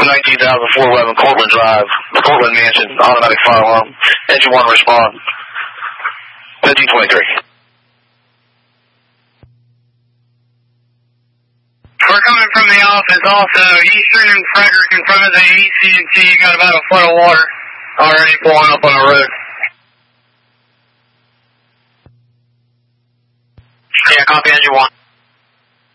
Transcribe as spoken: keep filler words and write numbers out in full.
nineteen thousand four eleven Cortland Drive, Cortland Mansion, automatic fire alarm. Engine one respond. fifteen twenty-three. We're coming from the office also. Eastern and Frederick in front of the E C and T. You got about a foot of water already blowing up on the road. Yeah, copy engine one.